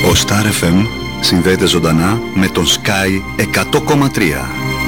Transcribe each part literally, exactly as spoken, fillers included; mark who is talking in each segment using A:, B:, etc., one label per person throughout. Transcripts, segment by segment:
A: Ο Star εφ εμ συνδέεται ζωντανά με τον Sky εκατό κόμμα τρία.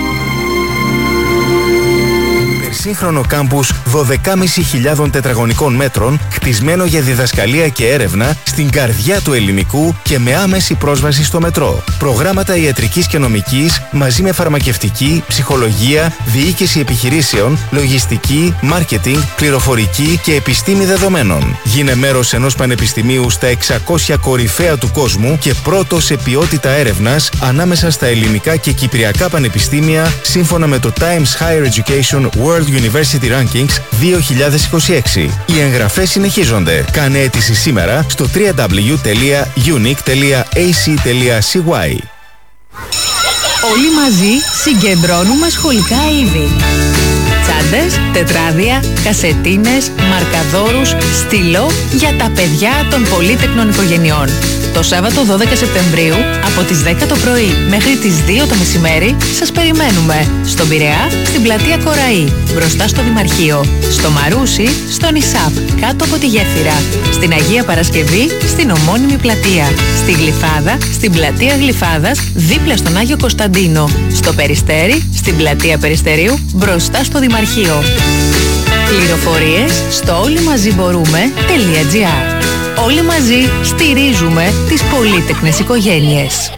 B: Σύγχρονο κάμπους δώδεκα χιλιάδες πεντακόσια τετραγωνικών μέτρων, χτισμένο για διδασκαλία και έρευνα στην καρδιά του ελληνικού και με άμεση πρόσβαση στο μετρό. Προγράμματα ιατρικής και νομικής μαζί με φαρμακευτική, ψυχολογία, διοίκηση επιχειρήσεων, λογιστική, μάρκετινγκ, πληροφορική και επιστήμη δεδομένων. Γίνε μέρος ενός πανεπιστημίου στα εξακόσια κορυφαία του κόσμου και πρώτο σε ποιότητα έρευνας ανάμεσα στα ελληνικά και κυπριακά πανεπιστήμια σύμφωνα με το Times Higher Education World University Rankings δύο χιλιάδες είκοσι έξι. Οι εγγραφές συνεχίζονται. Κάνε αίτηση σήμερα στο double-u double-u double-u τελεία unique τελεία a c τελεία c y.
C: Όλοι μαζί συγκεντρώνουμε σχολικά είδη. Τσάντες, τετράδια, κασετίνες, μαρκαδόρους, στυλό για τα παιδιά των πολύτεκνων οικογενειών. Το Σάββατο δώδεκα Σεπτεμβρίου από τις δέκα το πρωί μέχρι τις δύο το μεσημέρι σας περιμένουμε στον Πειραιά, στην πλατεία Κοραή, μπροστά στο Δημαρχείο, στο Μαρούσι, στον Ισάπ, κάτω από τη γέφυρα, στην Αγία Παρασκευή, στην ομώνυμη πλατεία, στη Γλυφάδα, στην πλατεία Γλυφάδας, δίπλα στον Άγιο Κωνσταντίνο, στο Περιστέρι, στην πλατεία Περιστερίου, μπροστά στο Δημαρχείο. Πληροφορίες στο όλοιμαζιμπορούμε.gr. Όλοι μαζί στηρίζουμε τις πολύτεκνες οικογένειες.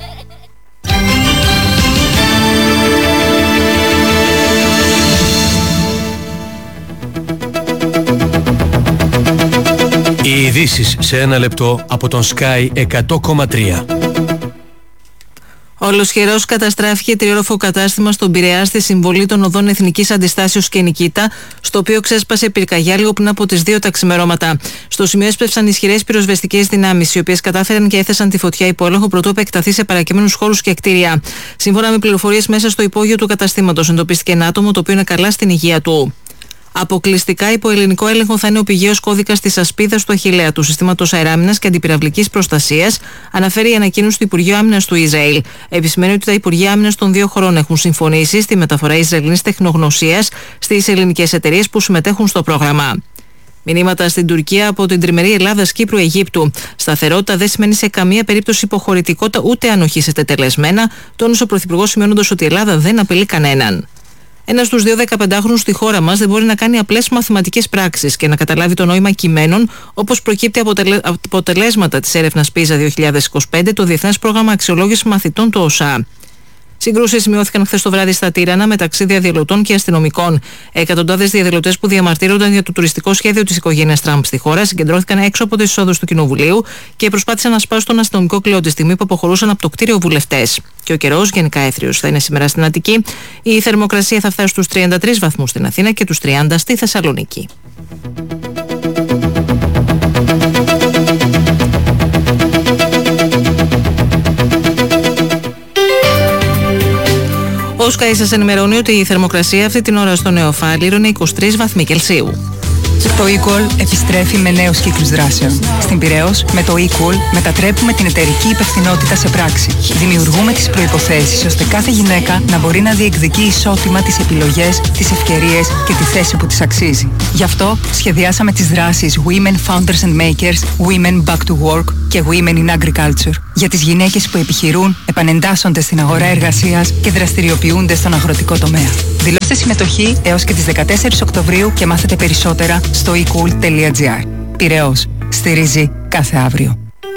D: Οι ειδήσεις σε ένα λεπτό από τον Sky εκατό κόμμα τρία.
E: Ολοσχερός καταστράφηκε τριόροφο κατάστημα στον Πειραιά στη συμβολή των οδών Εθνικής Αντιστάσεως και Νικήτα, στο οποίο ξέσπασε πυρκαγιά λίγο πριν από τις δύο τα ξημερώματα. Στο σημείο έσπευσαν ισχυρές πυροσβεστικές δυνάμεις, οι οποίες κατάφεραν και έθεσαν τη φωτιά υπό έλεγχο προτού επεκταθεί σε παρακείμενους χώρους και κτίρια. Σύμφωνα με πληροφορίες, μέσα στο υπόγειο του καταστήματος εντοπίστηκε ένα άτομο το οποίο είναι καλά στην υγεία του. Αποκλειστικά υπό ελληνικό έλεγχο θα είναι ο πηγαίος κώδικας της ασπίδας του Αχιλλέα του Συστήματος Αεράμινας και Αντιπυραυλικής Προστασίας, αναφέρει η ανακοίνωση του Υπουργείου Άμυνας του Ισραήλ. Επισημαίνει ότι τα Υπουργεία Άμυνας των δύο χωρών έχουν συμφωνήσει στη μεταφορά Ισραηλινής τεχνογνωσίας στις ελληνικές εταιρείες που συμμετέχουν στο πρόγραμμα. Μηνύματα στην Τουρκία από την τριμερή Ελλάδα, Κύπρου, Αιγύπτου. Σταθερότητα δεν σημαίνει σε καμία περίπτωση υποχωρητικότητα ούτε ανοχή σε τετελεσμένα, τόνισε ο Πρωθυπουργός, σημειώνοντας ότι η Ελλάδα δεν απειλεί κανέναν. Ένας στους δύο δεκαπεντάχρονους στη χώρα μας δεν μπορεί να κάνει απλές μαθηματικές πράξεις και να καταλάβει το νόημα κειμένων, όπως προκύπτει από αποτελέσματα της έρευνας πίζα δύο χιλιάδες είκοσι πέντε, το Διεθνές Πρόγραμμα Αξιολόγησης Μαθητών του ΟΣΑ. Συγκρούσεις σημειώθηκαν χθες το βράδυ στα Τύρανα μεταξύ διαδηλωτών και αστυνομικών. Εκατοντάδες διαδηλωτές που διαμαρτύρονταν για το τουριστικό σχέδιο της οικογένειας Τραμπ στη χώρα συγκεντρώθηκαν έξω από τις εισόδους του Κοινοβουλίου και προσπάθησαν να σπάσουν τον αστυνομικό κλειό τη στιγμή που αποχωρούσαν από το κτίριο βουλευτές. Και ο καιρός γενικά έθριος θα είναι σήμερα στην Αττική. Η θερμοκρασία θα φτάσει στους τριάντα τρεις βαθμούς στην Αθήνα και τους τριάντα στη Θεσσαλονίκη. Ο Sky σας ενημερώνει ότι η θερμοκρασία αυτή την ώρα στο Νεοφάλιρο είναι είκοσι τρεις βαθμοί Κελσίου.
F: Το eCall επιστρέφει με νέους κύκλους δράσεων. Στην Πειραιώς, με το eCall μετατρέπουμε την εταιρική υπευθυνότητα σε πράξη. Δημιουργούμε τις προϋποθέσεις ώστε κάθε γυναίκα να μπορεί να διεκδικεί ισότιμα τις επιλογές, τις ευκαιρίες και τη θέση που της αξίζει. Γι' αυτό σχεδιάσαμε τις δράσεις Women Founders and Makers, Women Back to Work και Women in Agriculture. Για τις γυναίκες που επιχειρούν, επανεντάσσονται στην αγορά εργασίας και δραστηριοποιούνται στον αγροτικό τομέα. Δηλώστε συμμετοχή έως και τις δεκατέσσερις Οκτωβρίου και μάθετε περισσότερα στο e cool τελεία gr. Πειραιώς. Στηρίζει κάθε αύριο.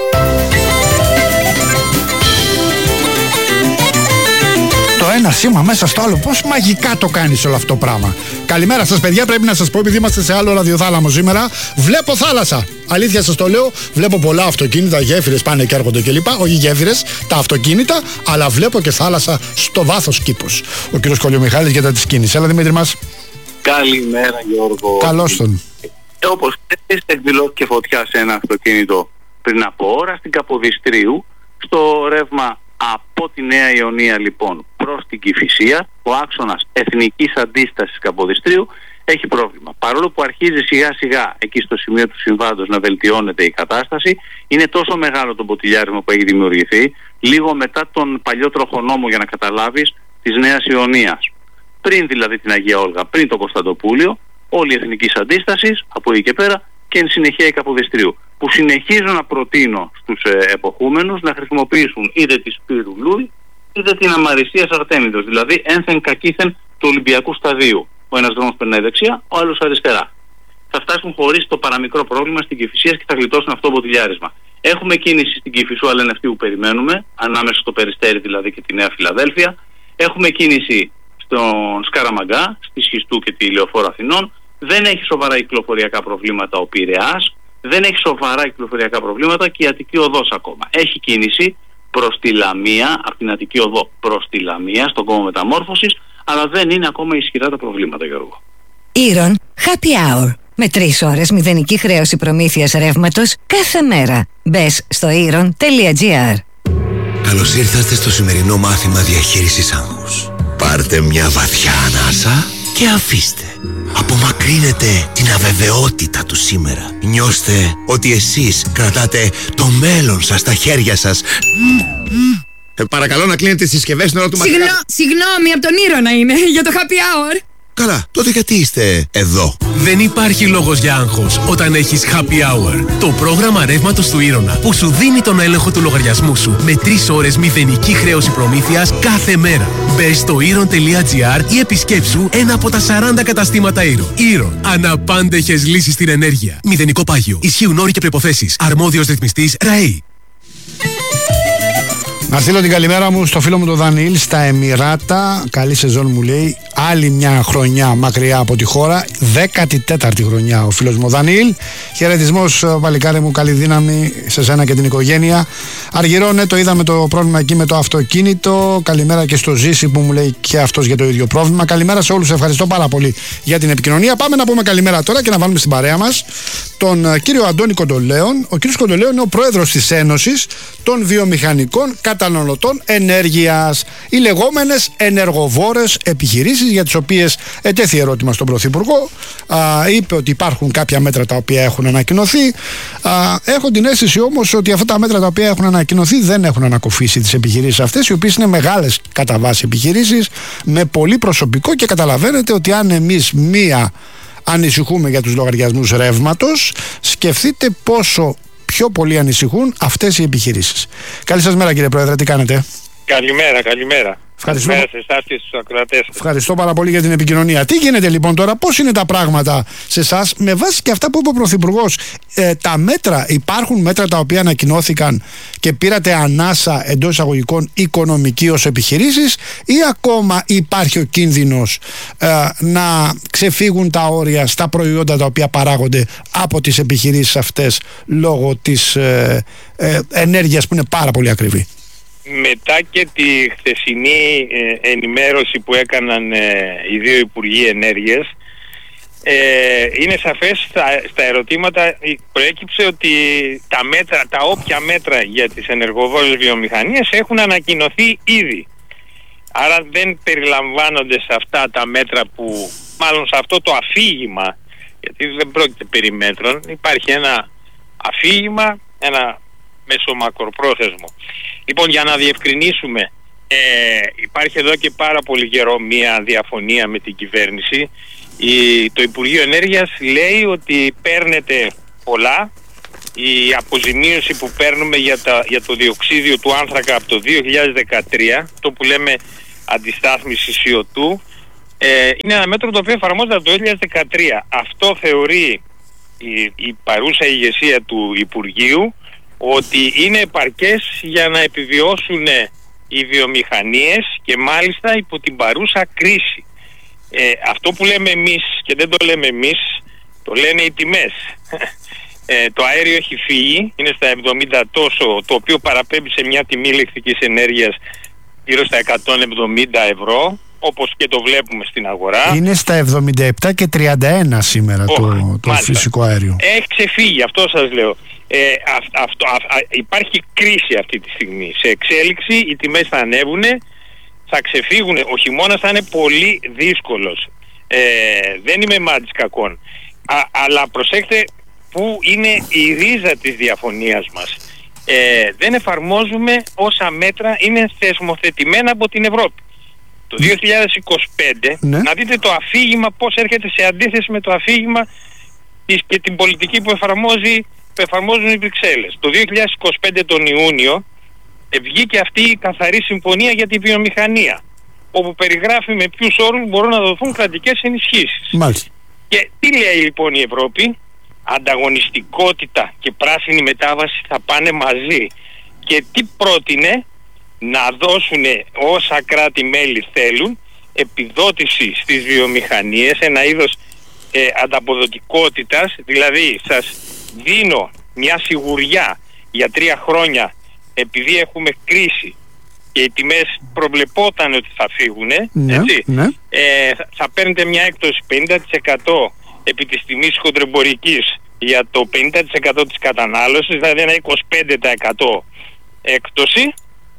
G: Το ένα σήμα μέσα στο άλλο, πώς μαγικά το κάνεις όλο αυτό το πράγμα. Καλημέρα σας παιδιά, πρέπει να σας πω, επειδή είμαστε σε άλλο ραδιοθάλαμο σήμερα, βλέπω θάλασσα. Αλήθεια σας το λέω, βλέπω πολλά αυτοκίνητα, γέφυρες πάνε και έρχονται κλπ. Όχι γέφυρες, τα αυτοκίνητα, αλλά βλέπω και θάλασσα στο βάθος κήπους. Ο κύριος Κολιομιχάλης για τα της κίνησης. Έλα Δημήτρη μας.
H: Καλημέρα Γιώργο.
G: Καλώς τον.
H: Ε, όπως ξέρεις, εκδηλώθηκε φωτιά σε ένα αυτοκίνητο πριν από ώρα στην Καποδιστρίου, στο ρεύμα από τη Νέα Ιωνία λοιπόν προς την Κηφισία. Ο άξονας εθνικής αντίστασης Καποδιστρίου έχει πρόβλημα. Παρόλο που αρχίζει σιγά σιγά εκεί στο σημείο του συμβάντος να βελτιώνεται η κατάσταση, είναι τόσο μεγάλο το ποτηλιάρισμα που έχει δημιουργηθεί, λίγο μετά τον παλιό τροχονόμο, για να καταλάβεις, της Νέας Ιωνίας. Πριν δηλαδή την Αγία Όλγα, πριν το Κωνσταντοπούλιο, όλη η εθνικής αντίστασης από εκεί και πέρα και εν συνεχεία η Καποδιστρίου, που συνεχίζω να προτείνω στους ε, εποχούμενους να χρησιμοποιήσουν είτε τη Σπύρου Λούι είτε την Αμαρισίας Αρτέμιδος, δηλαδή ένθεν κακήθεν του Ολυμπιακού σταδίου. Ο ένας δρόμος περνάει δεξιά, ο άλλος αριστερά. Θα φτάσουν χωρίς το παραμικρό πρόβλημα στην Κηφισίας και θα γλιτώσουν αυτό το μποτιλιάρισμα. Έχουμε κίνηση στην Κηφισού, αλλά είναι αυτή που περιμένουμε, ανάμεσα στο Περιστέρι δηλαδή και τη Νέα Φιλαδέλφια. Έχουμε κίνηση στον Σκαραμαγκά, στη Σχιστού και τη Λεωφόρο Αθηνών. Δεν έχει σοβαρά κυκλοφοριακά προβλήματα ο Πειραιάς. Δεν έχει σοβαρά κυκλοφοριακά προβλήματα και η Αττική Οδός ακόμα. Έχει κίνηση προς τη Λαμία, από την Αττική Οδό προς τη Λαμία, στον κόμμα Μεταμόρφωσης, αλλά δεν είναι ακόμα ισχυρά τα προβλήματα, Γιώργο.
I: Ήρων Happy Hour. Με τρεις ώρες μηδενική χρέωση προμήθειας ρεύματος κάθε μέρα. Μπες στο ήρων τελεία τζι άρ.
J: Καλώς ήρθατε στο σημερινό μάθημα διαχείρισης άγχους. Πάρτε μια βαθιά ανάσα και αφήστε. Απομακρύνετε την αβεβαιότητα του σήμερα. Νιώστε ότι εσείς κρατάτε το μέλλον σας στα χέρια σας. Ε, παρακαλώ να κλείνετε τις συσκευές στην ώρα του μαθήματος.
K: Συγγνώ, συγγνώμη, από τον Ήρωνα είναι, για το happy hour.
J: Καλά, τότε γιατί είστε εδώ?
D: Δεν υπάρχει λόγος για άγχος όταν έχεις Happy Hour. Το πρόγραμμα ρεύματος του Ήρωνα που σου δίνει τον έλεγχο του λογαριασμού σου με τρεις ώρες μηδενική χρέωση προμήθειας κάθε μέρα. Μπες στο ήρων τελεία τζι άρ ή επισκέψου ένα από τα σαράντα καταστήματα Ήρων. Ήρων. Αναπάντεχες λύσεις στην ενέργεια. Μηδενικό πάγιο. Ισχύουν όροι και προϋποθέσεις. Αρμόδιος ρυθμιστής ΡΑΕΗ.
G: Να στείλω την καλημέρα μου στο φίλο μου τον Δανιήλ στα Εμιράτα. Καλή σεζόν μου λέει. Άλλη μια χρονιά μακριά από τη χώρα. δέκατη τέταρτη χρονιά ο φίλος μου Δανιήλ. Χαιρετισμός παλικάρι μου, καλή δύναμη σε σένα και την οικογένεια. Αργυρό, ναι, το είδαμε το πρόβλημα εκεί με το αυτοκίνητο. Καλημέρα και στο Ζήση που μου λέει και αυτός για το ίδιο πρόβλημα. Καλημέρα σε όλους, ευχαριστώ πάρα πολύ για την επικοινωνία. Πάμε να πούμε καλημέρα τώρα και να βάλουμε στην παρέα μας τον κύριο Αντώνη Κοντολέον. Ο κύριος Κοντολέον είναι ο πρόεδρος της Ένωσης των Βιομηχανικών Καταναλωτών Ενέργειας. Οι λεγόμενες ενεργοβόρες επιχειρήσεις, για τις οποίες ετέθη ερώτημα στον Πρωθυπουργό. Α, είπε ότι υπάρχουν κάποια μέτρα τα οποία έχουν ανακοινωθεί. Α, έχω την αίσθηση όμως ότι αυτά τα μέτρα τα οποία έχουν ανακοινωθεί δεν έχουν ανακοφίσει τις επιχειρήσεις αυτές, οι οποίες είναι μεγάλες κατά βάση επιχειρήσεις με πολύ προσωπικό, και καταλαβαίνετε ότι αν εμείς μία ανησυχούμε για τους λογαριασμούς ρεύματος, σκεφτείτε πόσο πιο πολύ ανησυχούν αυτές οι επιχειρήσεις. Καλή σας μέρα, κύριε Πρόεδρε, τι κάνετε?
L: Καλημέρα, καλημέρα.
G: Ευχαριστώ.
L: Καλημέρα σε εσάς και στους ακροατές.
G: Ευχαριστώ πάρα πολύ για την επικοινωνία. Τι γίνεται λοιπόν τώρα, πώς είναι τα πράγματα σε εσάς, με βάση και αυτά που είπε ο Πρωθυπουργός? Ε, τα μέτρα, υπάρχουν μέτρα τα οποία ανακοινώθηκαν και πήρατε ανάσα εντός εισαγωγικών οικονομική ως επιχειρήσεις, ή ακόμα υπάρχει ο κίνδυνος ε, να ξεφύγουν τα όρια στα προϊόντα τα οποία παράγονται από τις επιχειρήσεις αυτές λόγω της ε, ε, ενέργειας που είναι πάρα πολύ ακριβή?
L: Μετά και τη χθεσινή ε, ενημέρωση που έκαναν ε, οι δύο Υπουργοί Ενέργειας, ε, είναι σαφές στα, στα ερωτήματα προέκυψε ότι τα μέτρα, τα όποια μέτρα για τις ενεργοβόρες βιομηχανίες έχουν ανακοινωθεί ήδη. Άρα δεν περιλαμβάνονται σε αυτά τα μέτρα που, μάλλον σε αυτό το αφήγημα, γιατί δεν πρόκειται περί μέτρων, υπάρχει ένα αφήγημα, ένα μεσομακροπρόθεσμο. Λοιπόν, για να διευκρινίσουμε, ε, υπάρχει εδώ και πάρα πολύ καιρό μια διαφωνία με την κυβέρνηση. Η, το Υπουργείο Ενέργειας λέει ότι παίρνετε πολλά. Η αποζημίωση που παίρνουμε για, τα, για το διοξίδιο του άνθρακα από το δύο χιλιάδες δεκατρία, το που λέμε αντιστάθμιση σι ο δύο, ε, είναι ένα μέτρο το οποίο εφαρμόζεται από το δύο χιλιάδες δεκατρία. Αυτό θεωρεί η, η παρούσα ηγεσία του Υπουργείου ότι είναι επαρκές για να επιβιώσουν οι βιομηχανίες, και μάλιστα υπό την παρούσα κρίση. Ε, αυτό που λέμε εμείς, και δεν το λέμε εμείς, το λένε οι τιμές. Ε, το αέριο έχει φύγει, είναι στα εβδομήντα τόσο, το οποίο παραπέμπει σε μια τιμή ηλεκτρικής ενέργειας γύρω στα εκατόν εβδομήντα ευρώ, όπως και το βλέπουμε στην αγορά.
G: Είναι στα εβδομήντα επτά και τριάντα ένα σήμερα oh, το, το φυσικό αέριο.
L: Έχει ξεφύγει, αυτό σας λέω. Ε, α, αυτό, α, α, υπάρχει κρίση αυτή τη στιγμή σε εξέλιξη, οι τιμές θα ανέβουν, θα ξεφύγουν, ο χειμώνας θα είναι πολύ δύσκολος, ε, δεν είμαι μάτης κακών, α, αλλά προσέξτε που είναι η ρίζα της διαφωνίας μας. ε, δεν εφαρμόζουμε όσα μέτρα είναι θεσμοθετημένα από την Ευρώπη. Το δύο χιλιάδες είκοσι πέντε, ναι. Να δείτε το αφήγημα πώς έρχεται σε αντίθεση με το αφήγημα της, και την πολιτική που, εφαρμόζει, που εφαρμόζουν οι Βρυξέλλες. Το δύο χιλιάδες είκοσι πέντε τον Ιούνιο ε, βγήκε αυτή η καθαρή συμφωνία για τη βιομηχανία, όπου περιγράφει με ποιους όρους μπορούν να δοθούν κρατικές ενισχύσεις.
G: Μάλιστα.
L: Και τι λέει λοιπόν η Ευρώπη? Ανταγωνιστικότητα και πράσινη μετάβαση θα πάνε μαζί. Και τι πρότεινε? Να δώσουν όσα κράτη-μέλη θέλουν επιδότηση στις βιομηχανίες, ένα είδος ε, ανταποδοτικότητας, δηλαδή σας δίνω μια σιγουριά για τρία χρόνια, επειδή έχουμε κρίση και οι τιμές προβλεπόταν ότι θα φύγουν,
G: ναι,
L: έτσι,
G: ναι.
L: Ε, θα, θα παίρνετε μια έκπτωση πενήντα τοις εκατό επί της τιμής χοντρεμπορικής για το πενήντα τοις εκατό της κατανάλωσης, δηλαδή ένα είκοσι πέντε τοις εκατό έκπτωση.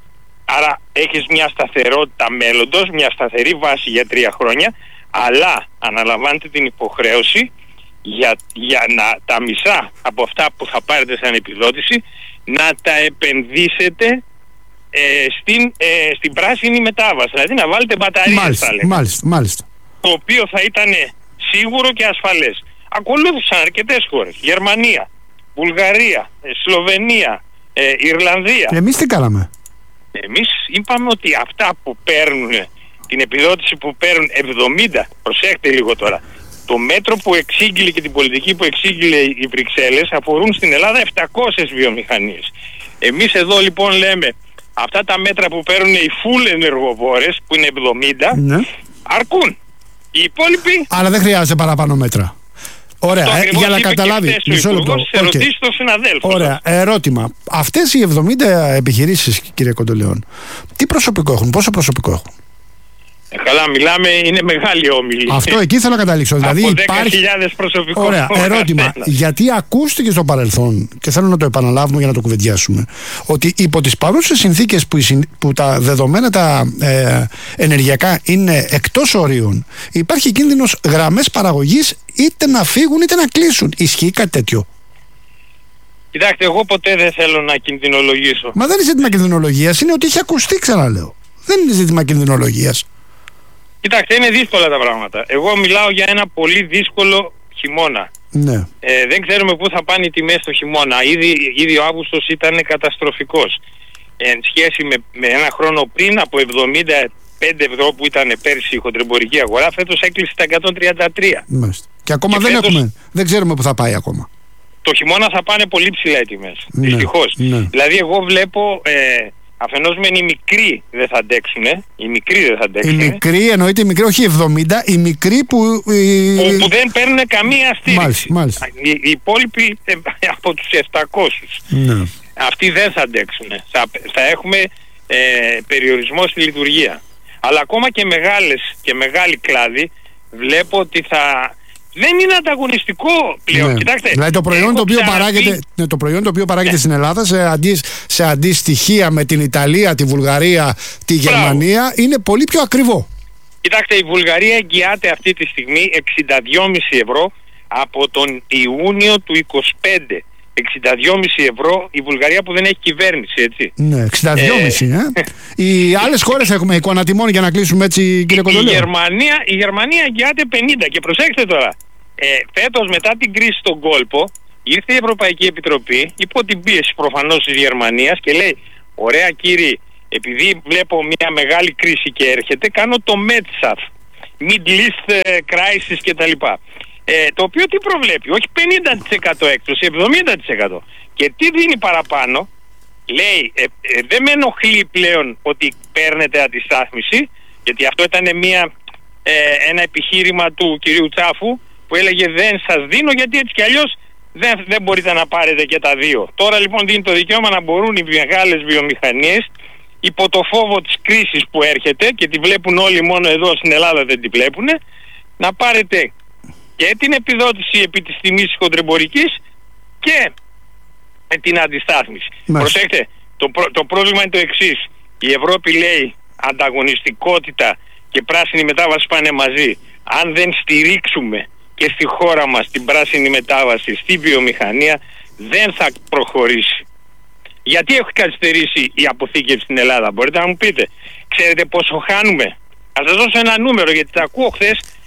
L: Άρα έχεις μια σταθερότητα μέλλοντος, μια σταθερή βάση για τρία χρόνια, αλλά αναλαμβάνετε την υποχρέωση για, για να τα μισά από αυτά που θα πάρετε σαν επιδότηση να τα επενδύσετε ε, στην, ε, στην πράσινη μετάβαση, δηλαδή να βάλετε μπαταρίες,
G: Μάλιστα,
L: θα λέμε,
G: μάλιστα, μάλιστα.
L: το οποίο θα ήταν σίγουρο και ασφαλές. Ακολούθησαν αρκετές χώρες, Γερμανία, Βουλγαρία, ε, Σλοβενία, ε, Ιρλανδία.
G: Εμείς τι κάναμε?
L: Εμείς είπαμε ότι αυτά που παίρνουν, την επιδότηση που παίρνουν εβδομήντα, προσέχτε λίγο τώρα, το μέτρο που εξήγηλε και την πολιτική που εξήγηλε οι Βρυξέλλες αφορούν στην Ελλάδα επτακόσιες βιομηχανίες. Εμείς εδώ λοιπόν λέμε αυτά τα μέτρα που παίρνουν οι full ενεργοβόρες, που είναι εβδομήντα,
G: ναι,
L: αρκούν. Οι υπόλοιποι...
G: Αλλά δεν χρειάζεται παραπάνω μέτρα. Ωραία, ε, για να καταλάβει. Μισό λεπτό. Okay. Ωραία, ερώτημα. Αυτές οι εβδομήντα επιχειρήσεις, κύριε Κοντολεόν, τι προσωπικό έχουν, πόσο προσωπικό έχουν?
L: Ε, καλά, μιλάμε, είναι μεγάλη όμιλη.
G: Αυτό εκεί θέλω να καταλήξω. Δηλαδή
L: από
G: υπάρχει...
L: δέκα χιλιάδες προσωπικό.
G: Ωραία, ερώτημα. Γιατί ακούστηκε στο παρελθόν, και θέλω να το επαναλάβουμε για να το κουβεντιάσουμε, ότι υπό τις παρούσες συνθήκες που, που τα δεδομένα τα ε, ενεργειακά είναι εκτός ορίων, υπάρχει κίνδυνος γραμμές παραγωγής είτε να φύγουν είτε να κλείσουν. Ισχύει κάτι τέτοιο?
L: Κοιτάξτε, εγώ ποτέ δεν θέλω να κινδυνολογήσω.
G: Μα δεν είναι ζήτημα κινδυνολογίας, είναι ότι έχει ακουστεί, ξαναλέω. Δεν είναι ζήτημα κινδυνολογίας.
L: Κοιτάξτε, είναι δύσκολα τα πράγματα. Εγώ μιλάω για ένα πολύ δύσκολο χειμώνα.
G: Ναι.
L: Ε, δεν ξέρουμε πού θα πάνε οι τιμές το χειμώνα. Ήδη, ήδη ο Αύγουστος ήταν καταστροφικός. Εν σχέση με, με ένα χρόνο πριν, από εβδομήντα πέντε ευρώ που ήταν πέρσι η χοντρεμπορική αγορά, φέτος έκλεισε στα εκατόν τριάντα τρία.
G: Μάλιστα. Και ακόμα
L: και
G: δεν
L: φέτος,
G: έχουμε, δεν ξέρουμε πού θα πάει ακόμα.
L: Το χειμώνα θα πάνε πολύ ψηλά οι τιμές.
G: Ναι,
L: δυστυχώς.
G: Ναι.
L: Δηλαδή εγώ βλέπω... Ε, αφενός μεν οι μικροί δεν θα αντέξουν, οι μικροί δεν θα αντέξουν.
G: Οι μικροί, εννοείται οι μικροί, όχι εβδομήντα, οι μικροί που...
L: Που, που δεν παίρνουν καμία στήριξη.
G: Μάλιστα, μάλιστα.
L: Οι, οι υπόλοιποι από τους επτακόσιους.
G: Ναι.
L: Αυτοί δεν θα αντέξουν. Θα, θα έχουμε ε, περιορισμό στη λειτουργία. Αλλά ακόμα και μεγάλες και μεγάλοι κλάδοι βλέπω ότι θα... Δεν είναι ανταγωνιστικό πλέον.
G: Ναι.
L: Κοιτάξτε,
G: δηλαδή το προϊόν το οποίο
L: ξαναπεί...
G: παράγεται, ναι, το προϊόν το οποίο παράγεται
L: ναι.
G: στην Ελλάδα σε, αντί, σε αντιστοιχεία με την Ιταλία, τη Βουλγαρία, τη Γερμανία, Μπράβο. είναι πολύ πιο ακριβό.
L: Κοιτάξτε, η Βουλγαρία εγγυάται αυτή τη στιγμή εξήντα δυόμισι ευρώ από τον Ιούνιο του είκοσι πέντε. εξήντα δυόμισι ευρώ η Βουλγαρία που δεν έχει κυβέρνηση, έτσι.
G: Ναι, εξήντα δυόμισι ε. ε. Οι άλλες χώρες έχουμε εικόνα τιμών για να κλείσουμε έτσι, κύριε Κοντολέο.
L: Η Γερμανία, η Γερμανία εγγυάται πενήντα και προσέξτε τώρα. Ε, φέτος μετά την κρίση στον κόλπο ήρθε η Ευρωπαϊκή Επιτροπή υπό την πίεση προφανώς της Γερμανίας και λέει ωραία κύριοι, επειδή βλέπω μια μεγάλη κρίση και έρχεται, κάνω το ΜΕΤΣΑΦ, Middle East Crisis κτλ. Ε, το οποίο τι προβλέπει? Όχι πενήντα τοις εκατό έκπτωση, εβδομήντα τοις εκατό. Και τι δίνει παραπάνω? Λέει ε, ε, δεν με ενοχλεί πλέον ότι παίρνετε αντιστάθμιση, γιατί αυτό ήταν μια, ε, ένα επιχείρημα του κυρίου Τσάφου που έλεγε δεν σας δίνω γιατί έτσι κι αλλιώς δεν, δεν μπορείτε να πάρετε και τα δύο. Τώρα λοιπόν δίνει το δικαίωμα να μπορούν οι μεγάλες βιομηχανίες υπό το φόβο της κρίσης που έρχεται και τη βλέπουν όλοι, μόνο εδώ στην Ελλάδα δεν τη βλέπουν, να πάρετε και την επιδότηση επί της τιμής χοντρεμπορικής και την αντιστάθμιση. Μάλιστα. Προσέξτε, το, προ, το πρόβλημα είναι το εξής. Η Ευρώπη λέει ανταγωνιστικότητα και πράσινη μετάβαση πάνε μαζί. Αν δεν στηρίξουμε και στη χώρα μας την πράσινη μετάβαση στη βιομηχανία, δεν θα προχωρήσει. Γιατί έχει καθυστερήσει η αποθήκευση στην Ελλάδα? Μπορείτε να μου πείτε? Ξέρετε πόσο χάνουμε? Ας σας δώσω ένα νούμερο, γιατί τα ακούω χθες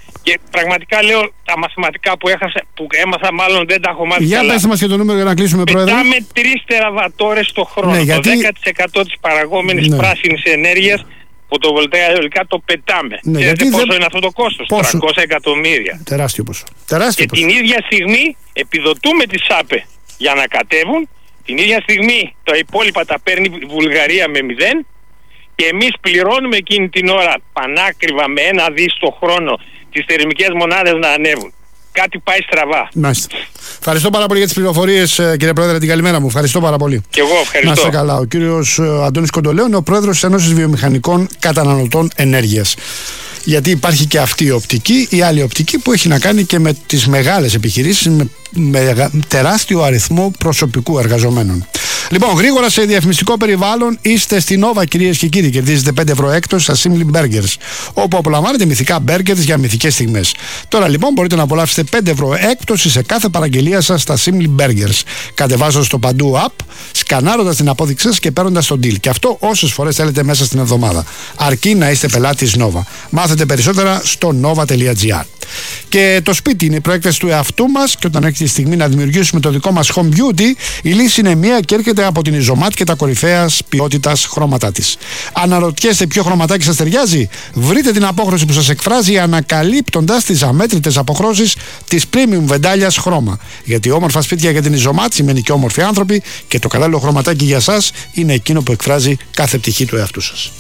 L: Και πραγματικά λέω τα μαθηματικά που, έχασα, που έμαθα μάλλον δεν τα έχω μάθει
G: Για
L: καλά.
G: πες μας και το νούμερο για να κλείσουμε, Πρόεδρε.
L: Πετάμε τρεις τεραβατόρες το χρόνο.
G: Ναι, γιατί...
L: Το δέκα τοις εκατό της παραγόμενης
G: ναι.
L: πράσινης ενέργειας φωτοβολταϊκά αιωλικά το πετάμε.
G: Ναι,
L: Ξέρετε
G: γιατί
L: πόσο
G: δεν...
L: είναι αυτό το κόστος?
G: Πόσο?
L: τριακόσια εκατομμύρια.
G: Τεράστιο ποσό. Τεράστιο
L: Και
G: ποσό.
L: την ίδια στιγμή επιδοτούμε τις ΣΑΠΕ για να κατέβουν. Την ίδια στιγμή τα υπόλοιπα τα παίρνει η Βουλγαρία με μηδέν και εμείς πληρώνουμε εκείνη την ώρα πανάκριβα με ένα δις το χρόνο τις θερμικές μονάδες να ανέβουν. Κάτι πάει στραβά.
G: Μάλιστα. Ευχαριστώ πάρα πολύ για τις πληροφορίες, κύριε Πρόεδρε, την καλημέρα μου. Ευχαριστώ πάρα πολύ.
L: Και εγώ ευχαριστώ.
G: Να είστε καλά. Ο κύριος Αντώνης Κοντολέου είναι ο πρόεδρος της Ένωσης Βιομηχανικών Καταναλωτών Ενέργειας. Γιατί υπάρχει και αυτή η οπτική, η άλλη οπτική που έχει να κάνει και με τις μεγάλες επιχειρήσεις, με, με τεράστιο αριθμό προσωπικού εργαζομένων. Λοιπόν, γρήγορα σε διαφημιστικό περιβάλλον είστε στην Nova, κυρίες και κύριοι. Κερδίζετε πέντε ευρώ έκπτωση στα Simply Burgers, όπου απολαμβάνετε μυθικά burgers για μυθικές στιγμές. Τώρα λοιπόν μπορείτε να απολαύσετε πέντε ευρώ έκπτωση σε κάθε παραγγελία σας στα Simply Burgers. Κατεβάζοντας το παντού app, σκανάροντας την απόδειξή σας και παίρνοντας τον deal. Και αυτό όσες φορές θέλετε μέσα στην εβδομάδα. Αρκεί να είστε πελάτης Nova. Μάθετε περισσότερα στο nova τελεία gr. Και το σπίτι είναι η προέκταση του εαυτού μας, και όταν έρχεται η στιγμή να δημιουργήσουμε το δικό μας home beauty, η λύση είναι μία και έρχεται από την Ιζωμάτ και τα κορυφαίας ποιότητας χρώματά της. Αναρωτιέστε ποιο χρωματάκι σας ταιριάζει? Βρείτε την απόχρωση που σας εκφράζει ανακαλύπτοντας τις αμέτρητες αποχρώσεις της premium βεντάλιας χρώμα. Γιατί όμορφα σπίτια για την Ιζωμάτ σημαίνει και όμορφοι άνθρωποι, και το κατάλληλο χρωματάκι για σας είναι εκείνο που εκφράζει κάθε πτυχή του εαυτού σας.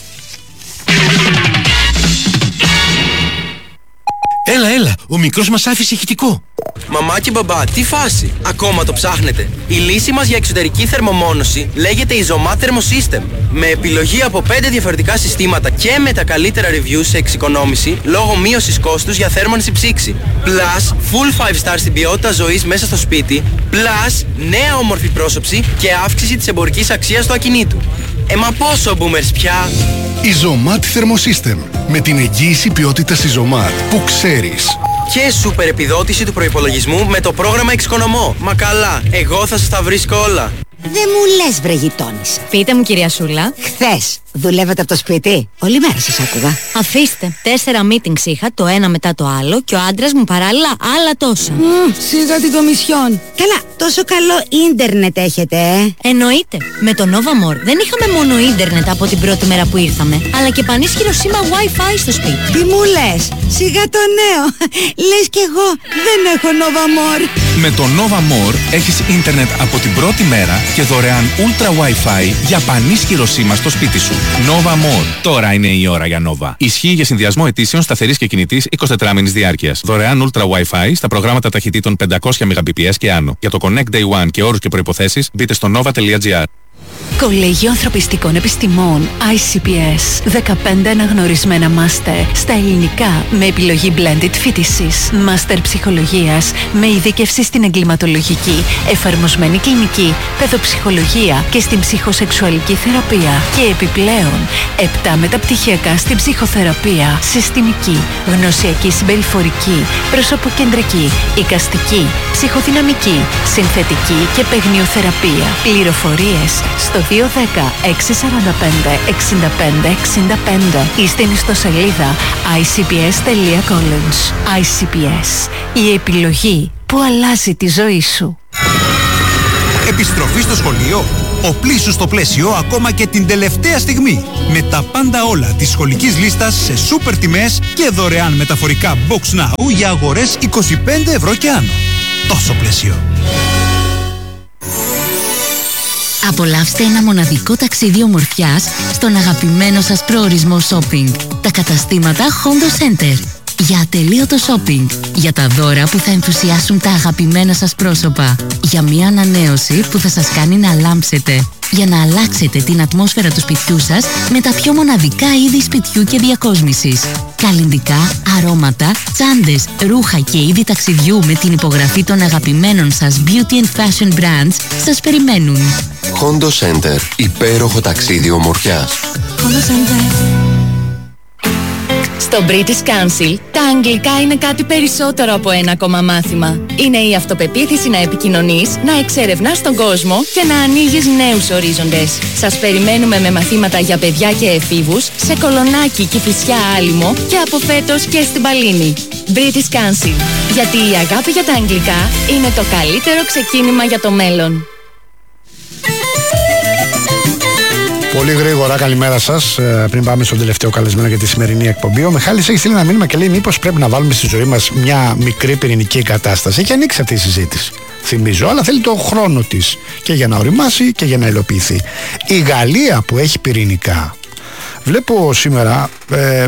M: Έλα, έλα, ο μικρός μας άφησε ηχητικό.
N: Μαμά και μπαμπά, τι φάση? Ακόμα το ψάχνετε? Η λύση μας για εξωτερική θερμομόνωση λέγεται Izomat Thermosystem. Με επιλογή από πέντε διαφορετικά συστήματα και με τα καλύτερα reviews σε εξοικονόμηση λόγω μείωσης κόστους για θέρμανση ψήξη. Plus, full five star στην ποιότητα ζωής μέσα στο σπίτι. Plus, νέα όμορφη πρόσωψη και αύξηση της εμπορικής αξίας του ακινήτου. Ε, μα πόσο boomers πια?
O: Izomat Thermosystem. Με την εγγύηση ποιότητας Izomat που ξέρεις.
N: Και σούπερ επιδότηση του προϋπολογισμού με το πρόγραμμα Εξοικονομώ. Μα καλά, εγώ θα σας τα βρίσκω όλα.
P: Δεν μου λες, βρε γειτόνισσα.
Q: Πείτε μου, κυρία Σούλα.
P: Χθες δουλεύατε από το σπίτι? Όλη μέρα σας άκουγα.
Q: Αφήστε. Τέσσερα meetings είχα, το ένα μετά το άλλο, και ο άντρας μου παράλληλα άλλα τόσα.
K: Mm, σιγά την κομισιόν.
P: Καλά, τόσο καλό ίντερνετ έχετε, ε?
Q: Εννοείται. Με το Nova More δεν είχαμε μόνο ίντερνετ από την πρώτη μέρα που ήρθαμε, αλλά και πανίσχυρο σήμα Wi-Fi στο σπίτι.
P: Τι μου λες? Σιγά το νέο. Λες κι εγώ δεν έχω Nova More.
R: Με το Nova More έχεις ίντερνετ από την πρώτη μέρα και δωρεάν Ultra Wi-Fi για πανίσχυρο σήμα στο σπίτι σου. Nova More. Τώρα είναι η ώρα για Nova. Ισχύει για συνδυασμό ετήσεων σταθερής και κινητής εικοσιτετράμηνης διάρκειας. Δωρεάν Ultra Wi-Fi στα προγράμματα ταχυτήτων πεντακόσια μεγαμπιτ και άνω. Για το Connect Day One και όρους και προϋποθέσεις μπείτε στο nova τελεία gr.
S: Κολέγιο Ανθρωπιστικών Επιστημών άι σι πι ες. δεκαπέντε αναγνωρισμένα μάστερ στα ελληνικά με επιλογή blended φοιτησής. Μάστερ ψυχολογίας με ειδίκευση στην εγκληματολογική, εφαρμοσμένη κλινική, παιδοψυχολογία και στην ψυχοσεξουαλική θεραπεία. Και επιπλέον, επτά μεταπτυχιακά στην ψυχοθεραπεία, συστημική, γνωσιακή συμπεριφορική, προσωποκεντρική, εικαστική, ψυχοδυναμική, συνθετική και παιγνιοθεραπεία. Πληροφορίες στο δύο ένα μηδέν έξι τέσσερα πέντε έξι πέντε έξι πέντε ή στην ιστοσελίδα άι σι πι ες τελεία college. άι σι πι ες, η επιλογή που αλλάζει τη ζωή σου.
T: Επιστροφή στο σχολείο. Οπλίσου στο πλαίσιο ακόμα και την τελευταία στιγμή. Με τα πάντα όλα της σχολικής λίστας σε σούπερ τιμές και δωρεάν μεταφορικά Box Now για αγορές είκοσι πέντε ευρώ και άνω. Τόσο πλαίσιο.
S: Απολαύστε ένα μοναδικό ταξίδι ομορφιάς στον αγαπημένο σας προορισμό shopping. Τα καταστήματα Hondo Center. Για ατελείωτο shopping. Για τα δώρα που θα ενθουσιάσουν τα αγαπημένα σας πρόσωπα. Για μια ανανέωση που θα σας κάνει να λάμψετε. Για να αλλάξετε την ατμόσφαιρα του σπιτιού σας με τα πιο μοναδικά είδη σπιτιού και διακόσμησης. Καλλυντικά, αρώματα, τσάντες, ρούχα και είδη ταξιδιού με την υπογραφή των αγαπημένων σας beauty and fashion brands σας περιμένουν.
U: Hondo Center. Υπέροχο ταξίδι ομορφιάς.
S: Hondo Center.
U: Στο British Council, τα αγγλικά είναι κάτι περισσότερο από ένα ακόμα μάθημα. Είναι η αυτοπεποίθηση να επικοινωνείς, να εξερευνάς τον κόσμο και να ανοίγεις νέους ορίζοντες. Σας περιμένουμε με μαθήματα για παιδιά και εφήβους σε Κολονάκι, Κηφισιά, Άλυμο και από φέτος και στην Παλίνη. British Council. Γιατί η αγάπη για τα αγγλικά είναι το καλύτερο ξεκίνημα για το μέλλον.
G: Πολύ γρήγορα, καλημέρα σας. Πριν πάμε στον τελευταίο καλεσμένο για τη σημερινή εκπομπή, ο Μιχάλης έχει στείλει ένα μήνυμα και λέει: μήπως πρέπει να βάλουμε στη ζωή μας μια μικρή πυρηνική εγκατάσταση. Έχει ανοίξει αυτή η συζήτηση, θυμίζω, αλλά θέλει το χρόνο της και για να οριμάσει και για να υλοποιηθεί. Η Γαλλία που έχει πυρηνικά, βλέπω σήμερα ε,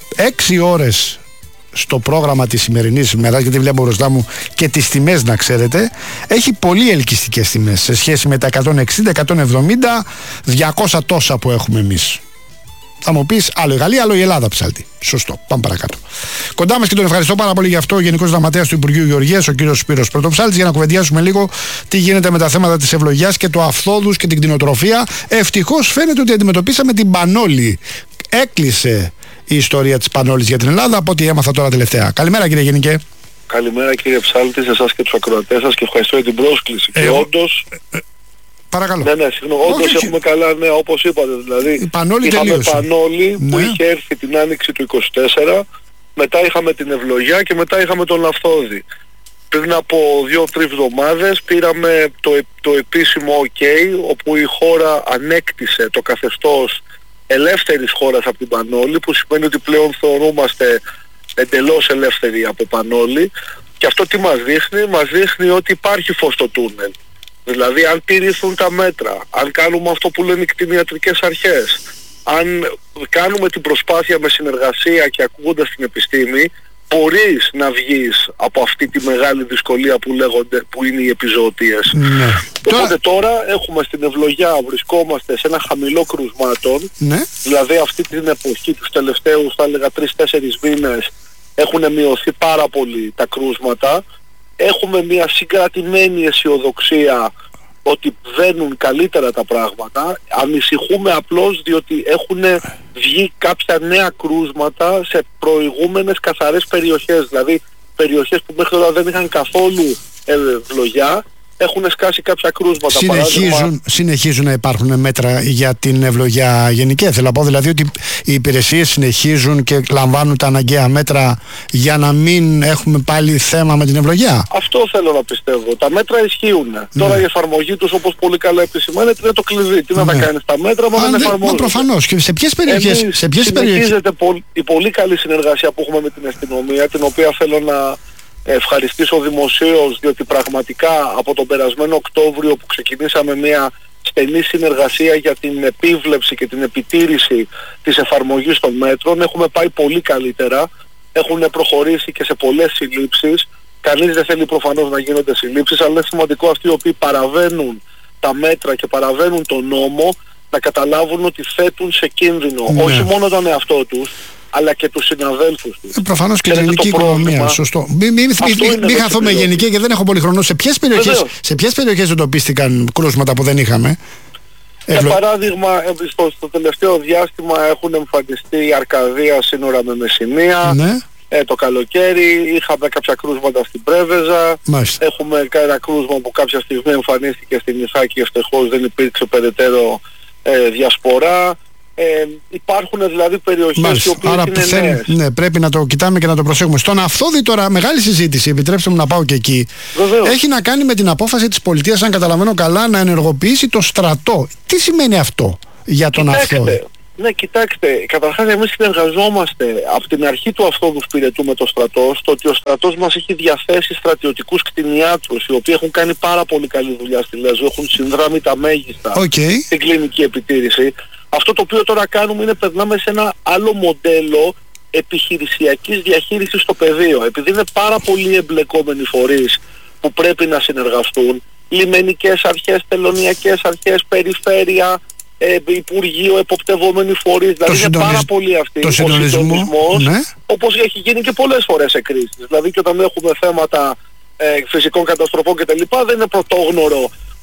G: έξι ώρες στο πρόγραμμα της σημερινής ημέρας, γιατί βλέπω μπροστά μου και τις τιμές, να ξέρετε, έχει πολύ ελκυστικές τιμές σε σχέση με τα εκατόν εξήντα, εκατόν εβδομήντα, διακόσια τόσα που έχουμε εμείς. Θα μου πεις άλλο η Γαλλία, άλλο η Ελλάδα ψάλτη. Σωστό. Πάμε παρακάτω. Κοντά μας και τον ευχαριστώ πάρα πολύ γι' αυτό ο Γενικός Γραμματέας του Υπουργείου Γεωργίας, ο κύριος Σπύρος Πρωτοψάλτης, για να κουβεντιάσουμε λίγο τι γίνεται με τα θέματα της ευλογιάς και του αυθόδους και την κτηνοτροφία. Ευτυχώς φαίνεται ότι αντιμετωπίσαμε την πανόλη. Έκλεισε η ιστορία της πανόλης για την Ελλάδα, από ό,τι έμαθα τώρα τελευταία. Καλημέρα, κύριε Γενικέ.
V: Καλημέρα, κύριε Ψάλτη, σε εσάς και τους ακροατές σας, και ευχαριστώ για την πρόσκληση. Ε, και όντως.
G: Ε, παρακαλώ.
V: Ναι, ναι, συγγνώμη. Όντως έχουμε καλά νέα, όπως είπατε. Δηλαδή,
G: η πανόλη
V: είχαμε
G: τελείωσε.
V: πανόλη
G: ναι.
V: που είχε έρθει την άνοιξη του είκοσι τέσσερα, μετά είχαμε την ευλογιά και μετά είχαμε τον αυθόδη. Πριν από δύο-τρεις εβδομάδες πήραμε το, το επίσημο OK, όπου η χώρα ανέκτησε το καθεστώς ελεύθερης χώρας από την πανόλη, που σημαίνει ότι πλέον θεωρούμαστε εντελώς ελεύθεροι από πανόλη. Και αυτό τι μας δείχνει? Μας δείχνει ότι υπάρχει φως στο τούνελ. Δηλαδή αν τηρηθούν τα μέτρα, αν κάνουμε αυτό που λένε οι κτηνιατρικές αρχές, αν κάνουμε την προσπάθεια με συνεργασία και ακούγοντας την επιστήμη, μπορείς να βγεις από αυτή τη μεγάλη δυσκολία που λέγονται, που είναι οι επιζωοτίες.
G: Ναι.
V: Οπότε τώρα έχουμε στην ευλογιά, βρισκόμαστε σε ένα χαμηλό κρουσμάτων,
G: ναι.
V: δηλαδή αυτή την εποχή, τους τελευταίους θα έλεγα τρεις-τέσσερις μήνες, έχουν μειωθεί πάρα πολύ τα κρούσματα. Έχουμε μια συγκρατημένη αισιοδοξία ότι βαίνουν καλύτερα τα πράγματα. Ανησυχούμε απλώς διότι έχουν βγει κάποια νέα κρούσματα σε προηγούμενες καθαρές περιοχές, δηλαδή περιοχές που μέχρι τώρα δεν είχαν καθόλου ευλογιά, έχουν σκάσει κάποια κρούσματα.
G: Συνεχίζουν, παράδειγμα, συνεχίζουν να υπάρχουν μέτρα για την ευλογιά γενική. Θέλω να πω δηλαδή ότι οι υπηρεσίες συνεχίζουν και λαμβάνουν τα αναγκαία μέτρα για να μην έχουμε πάλι θέμα με την ευλογιά.
V: Αυτό θέλω να πιστεύω. Τα μέτρα ισχύουν. Ναι. Τώρα η εφαρμογή τους, όπως πολύ καλά επισημαίνεται, είναι το κλειδί. Τι ναι. να τα κάνεις τα μέτρα, μα δεν εφαρμόζονται.
G: Προφανώς. Και σε ποιες περιοχές?
V: Εμείς
G: σε ποιες
V: συνεχίζεται περιοχές... η πολύ καλή συνεργασία που έχουμε με την αστυνομία, την οποία θέλω να ευχαριστήσω δημοσίως, διότι πραγματικά από τον περασμένο Οκτώβριο που ξεκινήσαμε μια στενή συνεργασία για την επίβλεψη και την επιτήρηση της εφαρμογής των μέτρων, έχουμε πάει πολύ καλύτερα, έχουν προχωρήσει και σε πολλές συλλήψεις. Κανείς δεν θέλει προφανώς να γίνονται συλλήψεις, αλλά είναι σημαντικό αυτοί οι οποίοι παραβαίνουν τα μέτρα και παραβαίνουν τον νόμο να καταλάβουν ότι θέτουν σε κίνδυνο ναι. όχι μόνο τον εαυτό τους, αλλά και τους συναδέλφους τους.
G: Ε, προφανώς και την ελληνική οικονομία. Σωστό. Μην μη, μη, μη, μη χαθούμε γενική και δεν έχω πολύ χρόνο. Σε ποιες περιοχές, σε ποιες περιοχές εντοπίστηκαν κρούσματα που δεν είχαμε?
V: Για Ευλο... παράδειγμα, στο, στο τελευταίο διάστημα έχουν εμφανιστεί η Αρκαδία σύνορα με Μεσσηνία.
G: Ναι.
V: Ε, το καλοκαίρι είχαμε κάποια κρούσματα στην Πρέβεζα.
G: Μάλιστα.
V: Έχουμε ένα κρούσμα που κάποια στιγμή εμφανίστηκε στην Ιθάκη, ευτυχώς δεν υπήρξε περαιτέρω ε, διασπορά. Ε, υπάρχουν δηλαδή περιοχές οι οποίες
G: άρα
V: είναι
G: θέλει,
V: νέες.
G: Ναι, πρέπει να το κοιτάμε και να το προσέχουμε. Στον Αυθόδη τώρα μεγάλη συζήτηση, επιτρέψτε μου να πάω και εκεί.
V: Βεβαίως.
G: Έχει να κάνει με την απόφαση της πολιτείας, αν καταλαβαίνω καλά, να ενεργοποιήσει το στρατό. Τι σημαίνει αυτό για τον Αυθόδη?
V: Ναι, κοιτάξτε, καταρχάς εμείς συνεργαζόμαστε από την αρχή του Αυθόδου Σπυρετού με το στρατό, στο ότι ο στρατός μας έχει διαθέσει στρατιωτικούς κτηνιάτρους, οι οποίοι έχουν κάνει πάρα πολύ καλή δουλειά στη Λέσβο, έχουν συνδράμει τα μέγιστα
G: okay.
V: στην κλινική επιτήρηση. Αυτό το οποίο τώρα κάνουμε είναι περνάμε σε ένα άλλο μοντέλο επιχειρησιακής διαχείρισης στο πεδίο. Επειδή είναι πάρα πολλοί εμπλεκόμενοι φορείς που πρέπει να συνεργαστούν, λιμενικές αρχές, τελωνιακές αρχές, περιφέρεια, ε, Υπουργείο, εποπτευόμενοι φορείς, δηλαδή είναι
G: συντονισ...
V: πάρα πολλοί αυτοί.
G: Το
V: ο συντονισμός,
G: ναι.
V: όπως έχει γίνει και πολλές φορές σε κρίσεις. Δηλαδή και όταν έχουμε θέματα ε, φυσικών καταστροφών κτλ. Δεν είναι πρωτόγνωρο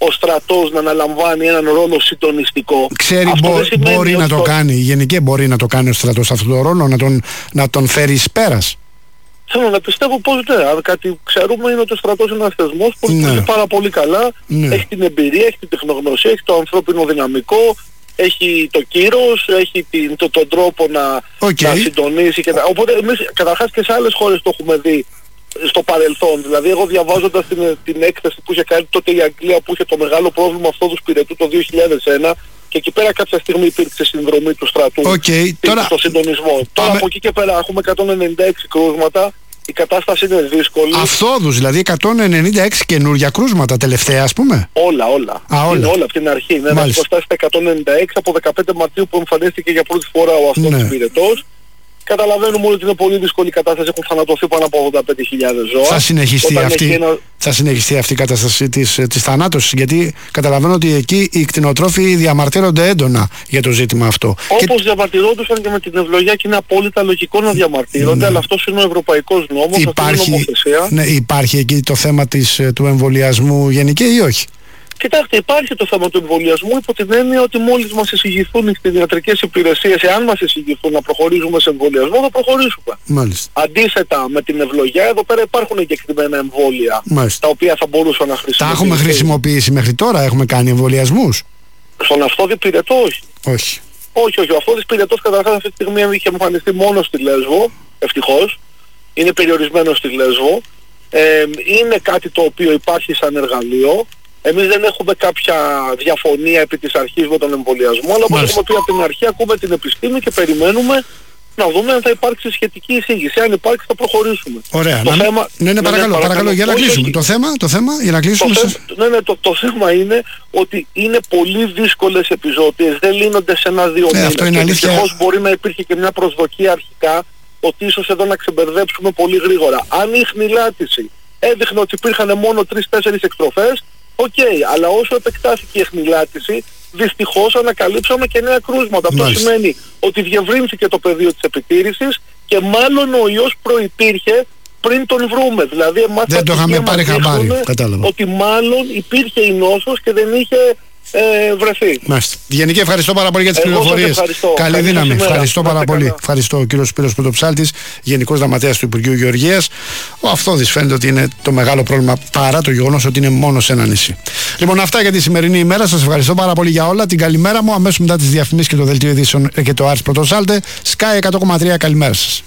V: ο στρατός να αναλαμβάνει έναν ρόλο συντονιστικό.
G: Ξέρει,
V: Αυτό
G: μπο,
V: δεν σημαίνει
G: μπορεί να το
V: ότι-
G: κάνει, γενικά μπορεί να το κάνει ο στρατός αυτόν τον ρόλο, να τον, να τον φέρει εις πέρας.
V: Θέλω να πιστεύω πως ναι. Αν κάτι ξέρουμε είναι ότι ο στρατός είναι ένας θεσμός που
G: Ναι.
V: λειτουργεί πάρα πολύ καλά.
G: Ναι.
V: Έχει την εμπειρία, έχει την τεχνογνωσία, έχει το ανθρώπινο δυναμικό, έχει το κύρος, έχει την, το, τον τρόπο να,
G: Okay.
V: να συντονίσει. Και να, οπότε εμείς καταρχάς και σε άλλες χώρες το έχουμε δει στο παρελθόν. Δηλαδή εγώ διαβάζοντας την, την έκθεση που είχε κάνει τότε η Αγγλία που είχε το μεγάλο πρόβλημα αυτόδους πυρετού το δύο χιλιάδες ένα και εκεί πέρα κάποια στιγμή υπήρξε συνδρομή του στρατού
G: Okay. Τώρα...
V: στο συντονισμό. Τώρα από εκεί και πέρα έχουμε εκατόν ενενήντα έξι κρούσματα, η κατάσταση είναι δύσκολη.
G: Αυθόδους, δηλαδή εκατόν ενενήντα έξι καινούργια κρούσματα τελευταία, ας πούμε.
V: Όλα, όλα.
G: Α, όλα.
V: Είναι όλα από την αρχή. Ναι, να
G: Μάλιστα.
V: φτάσει στα εκατόν ενενήντα έξι από δεκαπέντε Μαρτίου που εμφανίστηκε για πρώτη φορά ο αυτός
G: Ναι.
V: πυρετός. Καταλαβαίνουμε ότι είναι πολύ δύσκολη η κατάσταση, έχουν θανατωθεί πάνω από ογδόντα πέντε χιλιάδες ζώα.
G: Θα συνεχιστεί,
V: Όταν
G: αυτή,
V: έχει ένα-
G: θα συνεχιστεί αυτή η κατάσταση της, της θανάτωσης, γιατί καταλαβαίνω ότι εκεί οι κτηνοτρόφοι διαμαρτύρονται έντονα για το ζήτημα αυτό.
V: Όπως διαμαρτυρόντουσαν και με την ευλογία και είναι απόλυτα λογικό να διαμαρτύρονται,
G: Ναι.
V: αλλά αυτός είναι ο ευρωπαϊκός νόμος, αυτή είναι η
G: Υπάρχει,
V: νομοθεσία.
G: ναι, υπάρχει εκεί το θέμα της, ε, του εμβολιασμού γενικά ή όχι?
V: Κοιτάξτε, υπάρχει το θέμα του εμβολιασμού υπό την έννοια ότι μόλις μας εισηγηθούν οι κτηνιατρικές υπηρεσίες, εάν μας εισηγηθούν να προχωρήσουμε σε εμβολιασμό, θα προχωρήσουμε.
G: Μάλιστα.
V: Αντίθετα με την ευλογιά, εδώ πέρα υπάρχουν εγκεκριμένα εμβόλια
G: Μάλιστα.
V: τα οποία θα μπορούσαν να
G: Τα
V: χρησιμοποιηθούν.
G: έχουμε χρησιμοποιήσει μέχρι τώρα, έχουμε κάνει εμβολιασμούς?
V: Στον αυτόδη πυρετό όχι.
G: Όχι.
V: Όχι, όχι. Ο αυτόδης πυρετός καταρχάς αυτή τη στιγμή είχε εμφανιστεί μόνο στη Λέσβο, ευτυχώς. Είναι περιορισμένο στη Λέσβο. Ε, είναι κάτι το οποίο υπάρχει σαν εργαλείο. Εμείς δεν έχουμε κάποια διαφωνία επί της αρχής με τον εμβολιασμό, αλλά όπως έχουμε πει από την αρχή, ακούμε την επιστήμη και περιμένουμε να δούμε αν θα υπάρξει σχετική εισήγηση. Αν υπάρξει θα προχωρήσουμε.
G: Ωραία.
V: Το
G: να...
V: θέμα...
G: Ναι, ναι, παρακαλώ, παρακαλώ, για να
V: Όχι,
G: κλείσουμε.
V: όχι.
G: Το θέμα, το θέμα, για να
V: Το,
G: κλείσουμε.
V: θε...
G: σας-
V: ναι, ναι, το, το θέμα είναι ότι είναι πολύ δύσκολες επιζώτιες, δεν λύνονται σε ένα-δύο
G: Ναι,
V: μήνες.
G: αυτό είναι
V: Και
G: αλήθεια.
V: δυστυχώς μπορεί να υπήρχε και μια προσδοκία αρχικά ότι ίσως εδώ να ξεμπερδέψουμε πολύ γρήγορα. Αν η χνηλάτιση έδειχνε ότι υπήρχαν μόνο τρεις-τέσσερις εκτροφές, οκ, αλλά όσο επεκτάθηκε η χνηλάτιση, δυστυχώς ανακαλύψαμε και νέα κρούσματα. Αυτό
G: Μάλιστα.
V: σημαίνει ότι διευρύνθηκε το πεδίο της επιτήρησης και μάλλον ο ιός προϋπήρχε πριν τον βρούμε. Δηλαδή εμάς
G: Δεν
V: τα
G: το είχαμε
V: στοιχεία
G: πάρει
V: μας
G: χαμπάρι,
V: δείχνουν
G: κατάλαβα.
V: ότι μάλλον υπήρχε η νόσος και δεν είχε ε, βρεθεί.
G: Μάλιστα. Γενική, ευχαριστώ πάρα πολύ για τις
V: Εγώ σας
G: πληροφορίες.
V: ευχαριστώ.
G: Καλή
V: Καλή
G: δύναμη.
V: σας ημέρα.
G: Ευχαριστώ
V: Να
G: πάρα
V: είστε
G: πολύ.
V: καλά.
G: Ευχαριστώ ο κύριος Σπύρος Πρωτοψάλτης, Γενικός Γραμματέας του Υπουργείου Γεωργίας. Ο Αυθόδης φαίνεται ότι είναι το μεγάλο πρόβλημα παρά το γεγονός ότι είναι μόνο σε ένα νησί. Λοιπόν, αυτά για τη σημερινή ημέρα. Σας ευχαριστώ πάρα πολύ για όλα. Την καλημέρα μου. Αμέσως μετά τις διαφημίσεις και το δελτίο ειδήσεων και το Άρης Πρωτοσάλτε. Sky εκατό κόμμα τρία. Καλημέρα σας.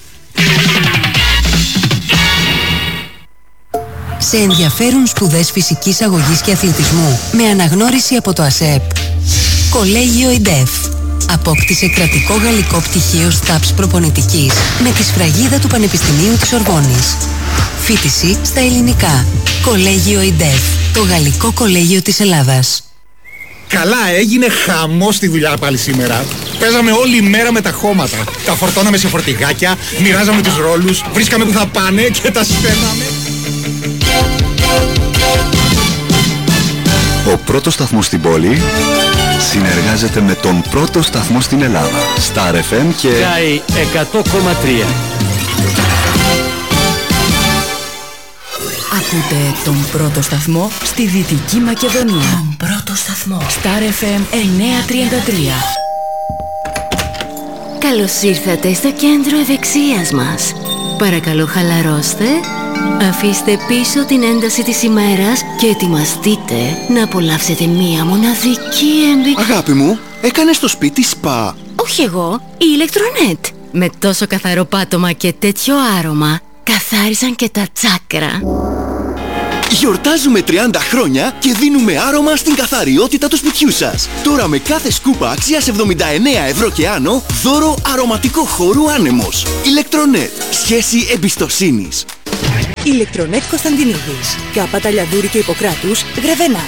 A: Σε ενδιαφέρουν σπουδές φυσικής αγωγής και αθλητισμού με αναγνώριση από το ΑΣΕΠ. Κολέγιο ΙΝΤΕΦ. Απόκτησε κρατικό γαλλικό πτυχίο ΣΤΑΠΣ προπονητικής με τη σφραγίδα του Πανεπιστημίου της Ορβόνης. Φοιτηση στα ελληνικά. Κολέγιο ΙΝΤΕΦ. Το γαλλικό κολέγιο της Ελλάδας.
B: Καλά, έγινε χαμός στη δουλειά πάλι σήμερα. Παίζαμε όλη μέρα με τα χώματα. Τα φορτώναμε σε φορτηγάκια, μοιράζαμε τους ρόλους, βρίσκαμε που θα πάνε και τα στέλναμε.
W: Ο πρώτος σταθμός στην πόλη συνεργάζεται με τον πρώτο σταθμό στην Ελλάδα. Star εφ εμ και...
X: Sky εκατό κόμμα τρία.
S: Ακούτε τον πρώτο σταθμό στη Δυτική Μακεδονία.
A: Τον πρώτο σταθμό.
S: Star εφ εμ εννιακόσια τριάντα τρία.
Y: Καλώς ήρθατε στο κέντρο ευεξίας μας. Παρακαλώ χαλαρώστε, αφήστε πίσω την ένταση της ημέρας και ετοιμαστείτε να απολαύσετε μία μοναδική εμπειρία.
J: Αγάπη μου, έκανες στο σπίτι σπα.
Y: Όχι εγώ, η ηλεκτρονέτ. Με τόσο καθαρό πάτωμα και τέτοιο άρωμα, καθάρισαν και τα τσάκρα.
J: Γιορτάζουμε τριάντα χρόνια και δίνουμε άρωμα στην καθαριότητα του σπιτιού σας. Τώρα με κάθε σκούπα αξίας εβδομήντα εννέα ευρώ και άνω, δώρο αρωματικό χώρου άνεμος. Ηλεκτρονέτ. Σχέση εμπιστοσύνης.
A: Ηλεκτρονέτ Κωνσταντινίδης. Κάπα Ταλιαδούρη και Ιπποκράτους, Γρεβενά.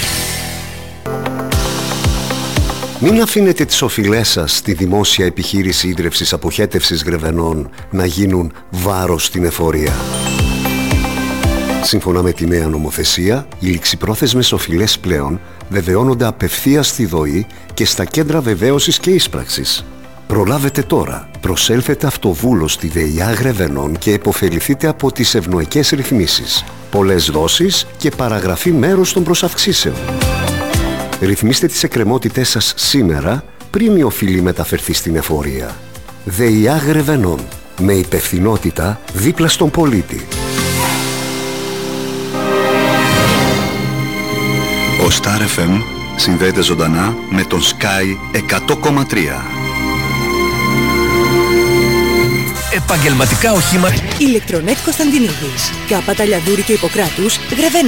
Z: Μην αφήνετε τις οφειλές σας στη δημόσια επιχείρηση ίδρευσης αποχέτευσης Γρεβενών να γίνουν βάρος στην εφορία. Σύμφωνα με τη νέα νομοθεσία, οι ληξιπρόθεσμες οφειλές πλέον βεβαιώνονται απευθείας στη ΔΟΗ και στα κέντρα βεβαίωσης και ίσπραξης. Προλάβετε τώρα. Προσέλθετε αυτοβούλος στη ΔΕΙΑ Γρεβενών και επωφεληθείτε από τις ευνοϊκές ρυθμίσεις. Πολλές δόσεις και παραγραφή μέρους των προσαυξήσεων. Ρυθμίστε τις εκκρεμότητές σας σήμερα πριν η οφειλή μεταφερθεί στην εφορία. ΔΕΙΑ Γρεβενών. Με υπευθυνότητα δίπλα στον πολίτη.
W: Ο Star εφ εμ συνδέεται ζωντανά με τον Sky εκατό κόμμα τρία.
C: Επαγγελματικά οχήματα.
D: Ηλεκτρονέτ Κωνσταντινίδης. Κάπα Ταλιαδούρη και Ιπποκράτους, Γρεβενά.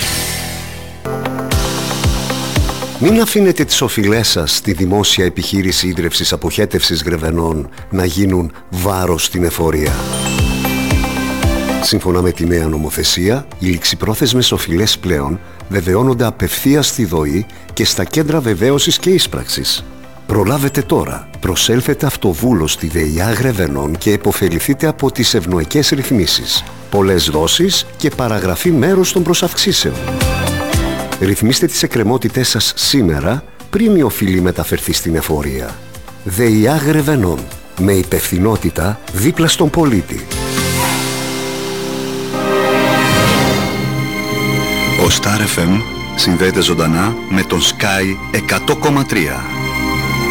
Z: Μην αφήνετε τις οφειλές σας στη δημόσια επιχείρηση ίδρευσης αποχέτευσης Γρεβενών να γίνουν βάρος στην εφορία. Σύμφωνα με τη νέα νομοθεσία, οι ληξιπρόθεσμες οφειλές πλέον βεβαιώνονται απευθείας στη ΔΟΗ και στα κέντρα βεβαίωσης και ίσπραξης. Προλάβετε τώρα. Προσέλθετε αυτοβούλος στη ΔΕΙΑ Γρεβενών και επωφεληθείτε από τις ευνοϊκές ρυθμίσεις. Πολλές δόσεις και παραγραφή μέρους των προσαυξήσεων. Ρυθμίστε τις εκκρεμότητές σας σήμερα πριν η οφειλή μεταφερθεί στην εφορία. ΔΕΙΑ Γρεβενών. Με υπευθυνότητα δίπλα στον πολίτη.
W: Ο Star εφ εμ συνδέεται ζωντανά με τον Sky εκατό κόμμα τρία.